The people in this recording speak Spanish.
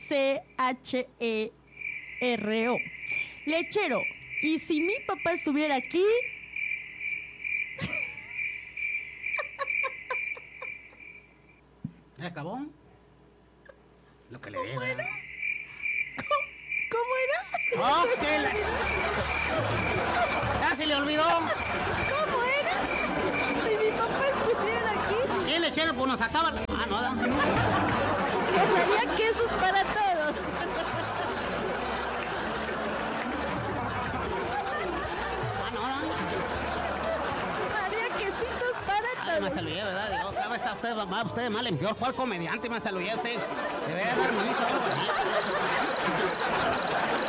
Lechero. Lechero. Y si mi papá estuviera aquí... ¿Se acabó? Lo que le digo. ¿Cómo era? ¿Cómo era? ¡Oh, qué la... ¡Ya se le olvidó! ¿Cómo era? Si mi papá estuviera aquí... Sí, el lechero, pues nos acaba... Ah, no, nos haría quesos para todos. Haría quesitos para todos. Me saludé, ¿verdad? Digo, cada vez está usted mal en peor. ¿Cuál comediante me saludé usted? Debería dar permiso.